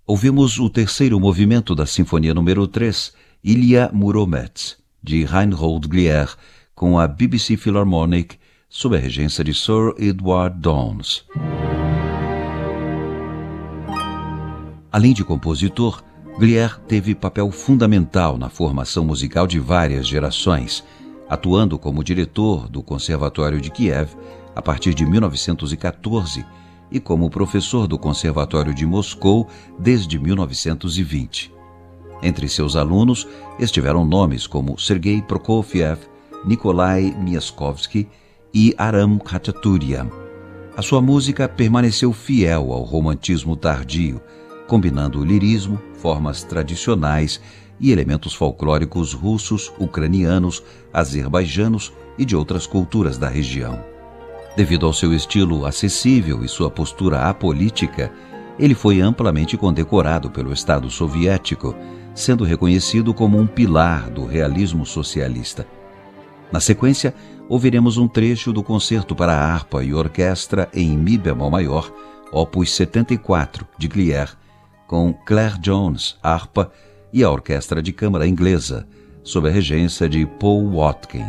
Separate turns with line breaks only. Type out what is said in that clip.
Ouvimos o terceiro movimento da Sinfonia número 3, Ilya Muromets, de Reinhold Glier, com a BBC Philharmonic, sob a regência de Sir Edward Downes. Além de compositor, Glier teve papel fundamental na formação musical de várias gerações, atuando como diretor do Conservatório de Kiev a partir de 1914 e como professor do Conservatório de Moscou desde 1920. Entre seus alunos estiveram nomes como Sergei Prokofiev, Nikolai Miaskovsky e Aram Khachaturian. A sua música permaneceu fiel ao romantismo tardio, combinando lirismo, formas tradicionais e elementos folclóricos russos, ucranianos, azerbaijanos e de outras culturas da região. Devido ao seu estilo acessível e sua postura apolítica, ele foi amplamente condecorado pelo Estado soviético, sendo reconhecido como um pilar do realismo socialista. Na sequência, ouviremos um trecho do Concerto para harpa e orquestra em Mi bemol maior, opus 74, de Glier, com Claire Jones, harpa, e a Orquestra de Câmara Inglesa, sob a regência de Paul Watkin.